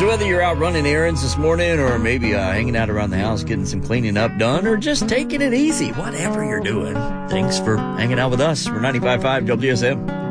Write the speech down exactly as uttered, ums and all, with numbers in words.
So whether you're out running errands this morning or maybe uh, hanging out around the house getting some cleaning up done or just taking it easy, whatever you're doing, thanks for hanging out with us. We're ninety-five point five W S M.